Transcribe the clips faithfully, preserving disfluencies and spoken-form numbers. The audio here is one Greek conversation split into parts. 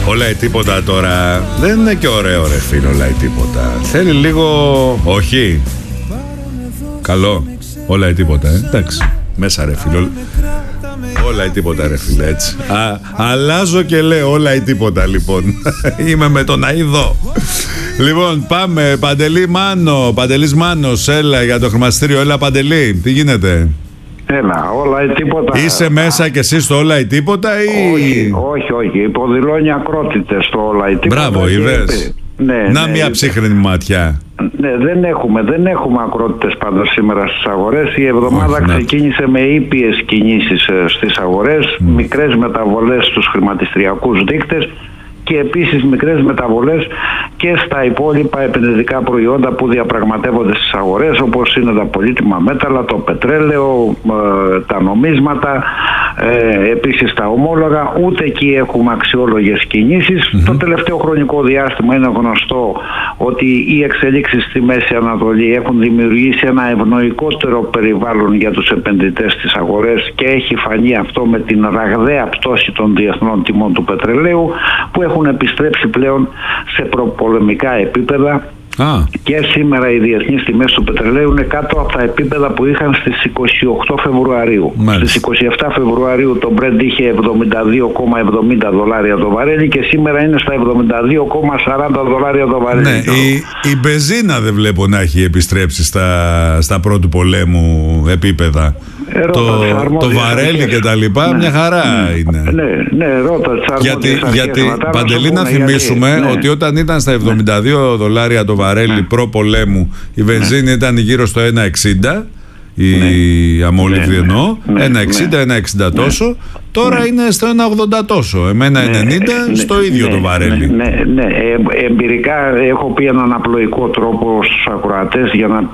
Όλα ή τίποτα τώρα δεν είναι και ωραίο, ρε φίλο. Όλα ή τίποτα θέλει λίγο. Όχι. Καλό. Όλα ή τίποτα, ε. Εντάξει. Μέσα, ρε φίλο. Όλα ή τίποτα, ρε φίλε, έτσι. Α, αλλάζω και λέω όλα ή τίποτα, λοιπόν. Είμαι με τον Αίδο. Λοιπόν, πάμε. Παντελή Μάνο. Παντελής Μάνος, έλα για το χρηματιστήριο. Έλα, Παντελή, τι γίνεται? Έλα, όλα ή τίποτα. Είσαι μέσα κι εσύ στο όλα ή τίποτα ή... Όχι, όχι, όχι. Υποδηλώνει ακρότητες στο όλα ή τίποτα. Μπράβο, είδες. Ναι, να ναι, μια ψύχρεμη ματιά. Ναι, δεν έχουμε, δεν έχουμε ακρότητες πάντως σήμερα στις αγορές. Η εβδομάδα Όχι, ξεκίνησε ναι. με ήπιες κινήσεις στις αγορές, mm. μικρές μεταβολές στους χρηματιστηριακούς δείκτες και επίσης μικρές μεταβολές και στα υπόλοιπα επενδυτικά προϊόντα που διαπραγματεύονται στις αγορές, όπως είναι τα πολύτιμα μέταλλα, το πετρέλαιο, ε, τα νομίσματα, ε, επίσης τα ομόλογα. Ούτε εκεί έχουμε αξιόλογες κινήσεις. Mm-hmm. Το τελευταίο χρονικό διάστημα είναι γνωστό ότι οι εξελίξεις στη Μέση Ανατολή έχουν δημιουργήσει ένα ευνοϊκότερο περιβάλλον για τους επενδυτές στις αγορές και έχει φανεί αυτό με την ραγδαία πτώση των διεθνών τιμών του πετρελαίου, που έχουν επιστρέψει πλέον σε προπολεμικά επίπεδα. Ah. Και σήμερα οι διεθνείς τιμές του πετρελαίου είναι κάτω από τα επίπεδα που είχαν στις είκοσι οκτώ Φεβρουαρίου. Μάλιστα. Στις είκοσι επτά Φεβρουαρίου το Brent είχε εβδομήντα δύο κόμμα εβδομήντα δολάρια το βαρέλι και σήμερα είναι στα εβδομήντα δύο κόμμα σαράντα δολάρια το βαρέλι. Ναι, η, η μπενζίνα δεν βλέπω να έχει επιστρέψει στα, στα πρώτου πολέμου επίπεδα. Ε, το, το βαρέλι και τα λοιπά, ναι, μια χαρά ναι, είναι. Ναι, ναι, ρώτα τις γιατί, γιατί Παντελή, να θυμίσουμε γιατί, ναι. ότι όταν ήταν στα εβδομήντα δύο δολάρια το βαρέλι ναι. προ πολέμου, η βενζίνη ναι. ήταν γύρω στο ένα εξήντα, η ναι. αμόλυβδη εννοώ, ναι. ένα εξήντα, ένα εξήντα ναι. τόσο. Τώρα ναι. είναι στο ένα ογδόντα τόσο, εμένα ναι, ενενήντα ναι, στο ίδιο ναι, το βαρέλι. Ναι, ναι, ναι. Ε, εμπειρικά έχω πει έναν απλοϊκό τρόπο στους ακροατές για να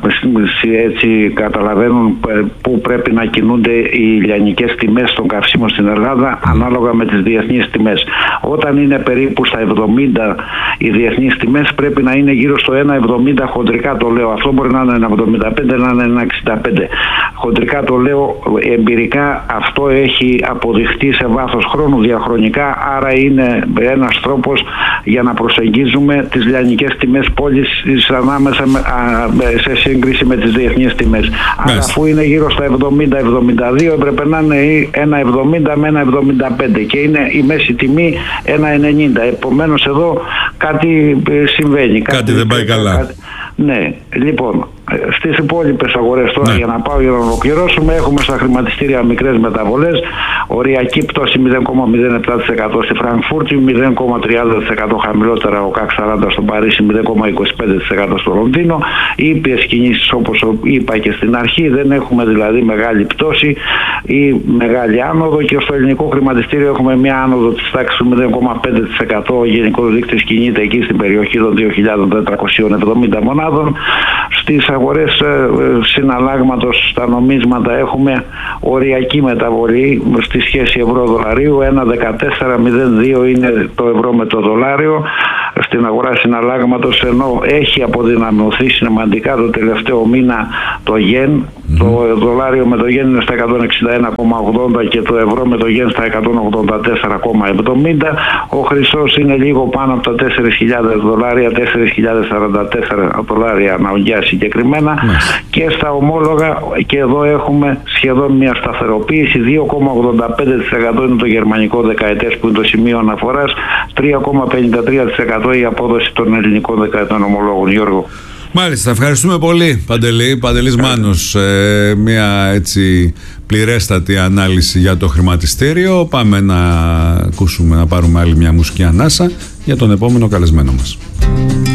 έτσι καταλαβαίνουν πού πρέπει να κινούνται οι λιανικές τιμές των καυσίμων στην Ελλάδα mm. ανάλογα με τις διεθνείς τιμές. Όταν είναι περίπου στα εβδομήντα οι διεθνείς τιμές πρέπει να είναι γύρω στο ένα εβδομήντα χοντρικά το λέω. Αυτό μπορεί να είναι ένα εβδομήντα πέντε, να είναι ένα εξήντα πέντε. Χοντρικά το λέω, εμπειρικά αυτό έχει αποδειχθεί σε βάθος χρόνου διαχρονικά, άρα είναι ένας τρόπος για να προσεγγίζουμε τις λιανικές τιμές πώλησης ανάμεσα με, α, σε σύγκριση με τις διεθνείς τιμές. Άρα αφού είναι γύρω στα εβδομήντα εβδομήντα δύο έπρεπε να είναι ένα εβδομήντα με ένα εβδομήντα πέντε και είναι η μέση τιμή ένα ενενήντα. Επομένως εδώ κάτι συμβαίνει. Κάτι, κάτι δεν πάει καλά. Κάτι, ναι, λοιπόν, στις υπόλοιπες αγορές τώρα ναι. για να πάω για να ολοκληρώσουμε, έχουμε στα χρηματιστήρια μικρές μεταβολές, οριακή πτώση μηδέν κόμμα μηδέν επτά τοις εκατό στη Φραγκφούρτη, μηδέν κόμμα τριάντα τοις εκατό χαμηλότερα ο ΚΑΚ σαράντα στο Παρίσι, μηδέν κόμμα είκοσι πέντε τοις εκατό στο Λονδίνο. Ήπιες κινήσεις όπως είπα και στην αρχή, δεν έχουμε δηλαδή μεγάλη πτώση ή μεγάλη άνοδο, και στο ελληνικό χρηματιστήριο έχουμε μια άνοδο της τάξης του μηδέν κόμμα πέντε τοις εκατό. Ο γενικός δείκτης κινείται εκεί στην περιοχή των δύο χιλιάδες τετρακόσιων εβδομήντα μονάδων. Στις αγορές ε, συναλλάγματος στα νομίσματα έχουμε οριακή μεταβολή στη σχέση ευρώ-δολαρίου, ένα δεκατέσσερα μηδέν δύο είναι το ευρώ με το δολάριο στην αγορά συναλλάγματος, ενώ έχει αποδυναμωθεί σημαντικά το τελευταίο μήνα το γεν. Mm. Το δολάριο με το γεν είναι στα εκατόν εξήντα ένα κόμμα ογδόντα και το ευρώ με το γεν στα εκατόν ογδόντα τέσσερα κόμμα εβδομήντα. Ο χρυσός είναι λίγο πάνω από τα τέσσερις χιλιάδες δολάρια, τέσσερις χιλιάδες σαράντα τέσσερα δολάρια αναγκαία συγκεκριμένα. Mm. Και στα ομόλογα, και εδώ έχουμε σχεδόν μια σταθεροποίηση, δύο κόμμα ογδόντα πέντε τοις εκατό είναι το γερμανικό δεκαετές που είναι το σημείο αναφοράς, τρία κόμμα πενήντα τρία τοις εκατό η απόδοση των ελληνικών δεκαετών ομολόγων. Γιώργο. Μάλιστα, ευχαριστούμε πολύ Παντελή. Παντελής Μάνος, ε, μια έτσι πληρέστατη ανάλυση για το χρηματιστήριο. Πάμε να ακούσουμε, να πάρουμε άλλη μια μουσική ανάσα για τον επόμενο καλεσμένο μας.